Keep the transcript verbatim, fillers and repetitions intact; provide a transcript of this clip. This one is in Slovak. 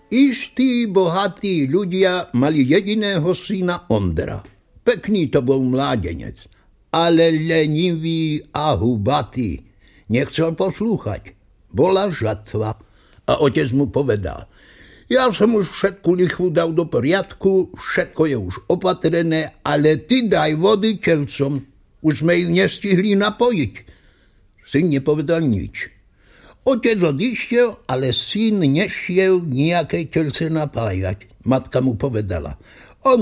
Istí bohatí ľudia mali jediného syna Ondra. Pekný to bol mládenec, ale lenivý a hubatý. Nechcel poslúchať. Bola žatva a otec mu povedal: ja som už všetku lichvu dal do poriadku, všetko je už opatrené, ale ty daj vody telcom. Už sme ich nestihli napojiť. Syn nepovedal nič. Otec odišiel, ale syn nešiel nejaké telce napájať. Matka mu povedala: